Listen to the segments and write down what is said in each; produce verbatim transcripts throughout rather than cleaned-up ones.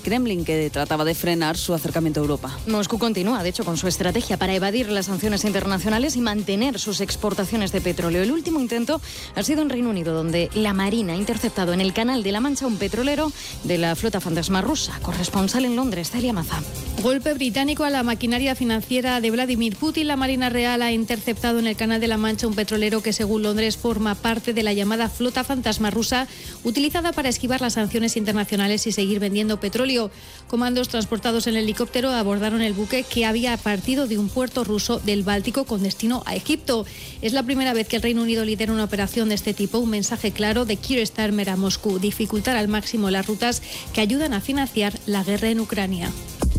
Kremlin, que trataba de frenar su acercamiento a Europa. Moscú continúa, de hecho, con su estrategia para evadir las sanciones internacionales y mantener sus exportaciones de petróleo. El último intento ha sido en Reino Unido, donde la Marina ha interceptado en el Canal de la Mancha un petrolero de la flota fantasma rusa. Corresponsal en Londres, Celia Maza. Golpe británico a la maquinaria financiera de Vladimir Putin. La Marina Real ha interceptado en el Canal de la Mancha un petrolero que, según Londres, forma parte de la llamada flota fantasma rusa, utilizada para esquivar las sanciones internacionales y seguir vendiendo petróleo. Comandos transportados en helicóptero abordaron el buque, que había partido de un puerto ruso del Báltico con destino a Egipto. Es la primera vez que el Reino Unido lidera una operación de este tipo, un mensaje claro de Keir Starmer a Moscú: dificultar al máximo las rutas que ayudan a financiar la guerra en Ucrania.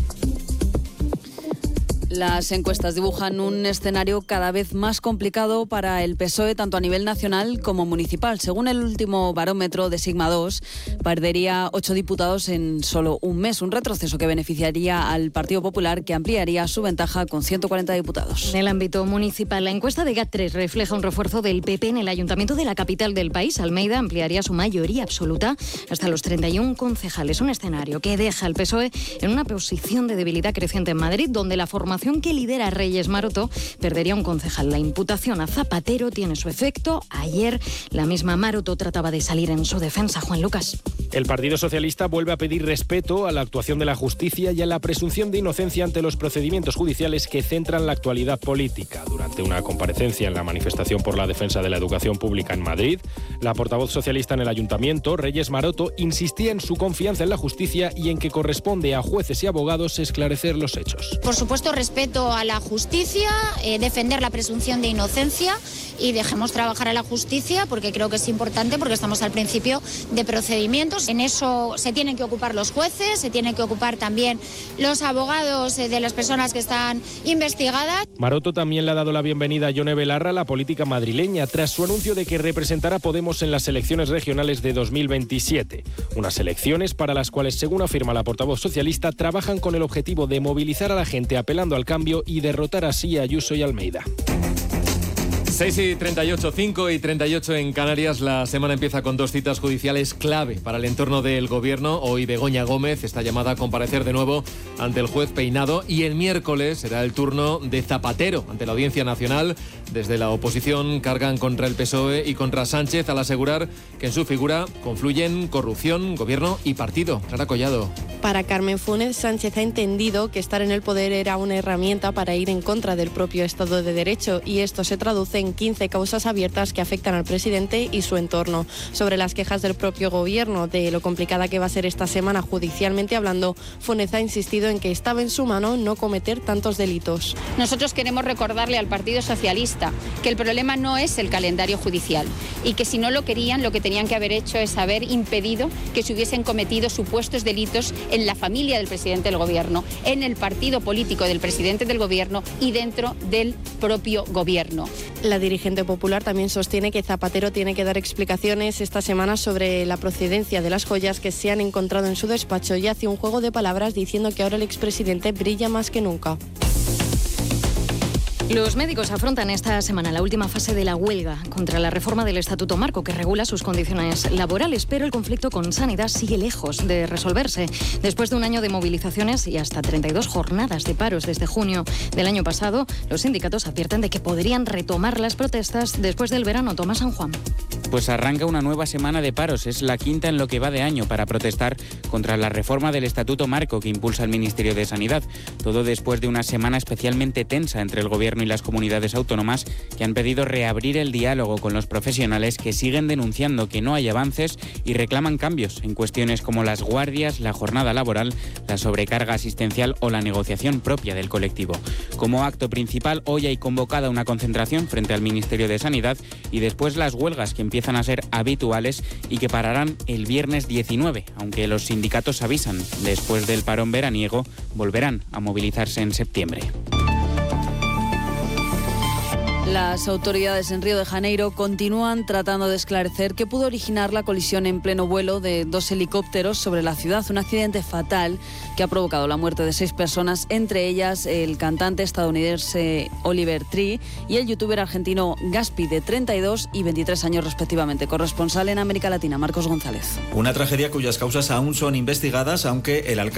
Las encuestas dibujan un escenario cada vez más complicado para el P S O E, tanto a nivel nacional como municipal. Según el último barómetro de Sigma dos, perdería ocho diputados en solo un mes, un retroceso que beneficiaría al Partido Popular, que ampliaría su ventaja con ciento cuarenta diputados. En el ámbito municipal, la encuesta de GAT tres refleja un refuerzo del P P en el ayuntamiento de la capital del país. Almeida ampliaría su mayoría absoluta hasta los treinta y uno concejales, un escenario que deja al P S O E en una posición de debilidad creciente en Madrid, donde la formación que lidera Reyes Maroto perdería un concejal. La imputación a Zapatero tiene su efecto. Ayer la misma Maroto trataba de salir en su defensa. Juan Lucas. El Partido Socialista vuelve a pedir respeto a la actuación de la justicia y a la presunción de inocencia ante los procedimientos judiciales que centran la actualidad política. Durante una comparecencia en la manifestación por la defensa de la educación pública en Madrid, la portavoz socialista en el Ayuntamiento, Reyes Maroto, insistía en su confianza en la justicia y en que corresponde a jueces y abogados esclarecer los hechos. Por supuesto, respeto a la justicia, eh, defender la presunción de inocencia, y dejemos trabajar a la justicia, porque creo que es importante, porque estamos al principio de procedimientos. En eso se tienen que ocupar los jueces, se tienen que ocupar también los abogados eh, de las personas que están investigadas. Maroto también le ha dado la bienvenida a Yone Belarra a la política madrileña, tras su anuncio de que representará a Podemos en las elecciones regionales de dos mil veintisiete. Unas elecciones para las cuales, según afirma la portavoz socialista, trabajan con el objetivo de movilizar a la gente apelando al cambio y derrotar así a Ayuso y Almeida. seis y treinta y ocho, cinco y treinta y ocho en Canarias. La semana empieza con dos citas judiciales clave para el entorno del gobierno. Hoy Begoña Gómez está llamada a comparecer de nuevo ante el juez Peinado, y el miércoles será el turno de Zapatero ante la Audiencia Nacional. Desde la oposición cargan contra el P S O E y contra Sánchez al asegurar que en su figura confluyen corrupción, gobierno y partido. Clara Collado. Para Carmen Funes, Sánchez ha entendido que estar en el poder era una herramienta para ir en contra del propio Estado de Derecho, y esto se traduce en quince causas abiertas que afectan al presidente y su entorno. Sobre las quejas del propio gobierno de lo complicada que va a ser esta semana judicialmente hablando, Funes ha insistido en que estaba en su mano no cometer tantos delitos. Nosotros queremos recordarle al Partido Socialista que el problema no es el calendario judicial, y que si no lo querían, lo que tenían que haber hecho es haber impedido que se hubiesen cometido supuestos delitos en la familia del presidente del gobierno, en el partido político del presidente del gobierno y dentro del propio gobierno. La dirigente popular también sostiene que Zapatero tiene que dar explicaciones esta semana sobre la procedencia de las joyas que se han encontrado en su despacho, y hace un juego de palabras diciendo que ahora el expresidente brilla más que nunca. Los médicos afrontan esta semana la última fase de la huelga contra la reforma del Estatuto Marco, que regula sus condiciones laborales, pero el conflicto con Sanidad sigue lejos de resolverse. Después de un año de movilizaciones y hasta treinta y dos jornadas de paros desde junio del año pasado, los sindicatos advierten de que podrían retomar las protestas después del verano. Tomás San Juan. Pues arranca una nueva semana de paros, es la quinta en lo que va de año, para protestar contra la reforma del Estatuto Marco que impulsa el Ministerio de Sanidad. Todo después de una semana especialmente tensa entre el Gobierno y las comunidades autónomas, que han pedido reabrir el diálogo con los profesionales, que siguen denunciando que no hay avances y reclaman cambios en cuestiones como las guardias, la jornada laboral, la sobrecarga asistencial o la negociación propia del colectivo. Como acto principal, hoy hay convocada una concentración frente al Ministerio de Sanidad, y después las huelgas, que empiezan a ser habituales y que pararán el viernes diecinueve, aunque los sindicatos avisan, después del parón veraniego, volverán a movilizarse en septiembre. Las autoridades en Río de Janeiro continúan tratando de esclarecer qué pudo originar la colisión en pleno vuelo de dos helicópteros sobre la ciudad. Un accidente fatal que ha provocado la muerte de seis personas, entre ellas el cantante estadounidense Oliver Tree y el youtuber argentino Gaspi, de treinta y dos y veintitrés años respectivamente. Corresponsal en América Latina, Marcos González. Una tragedia cuyas causas aún son investigadas, aunque el alcalde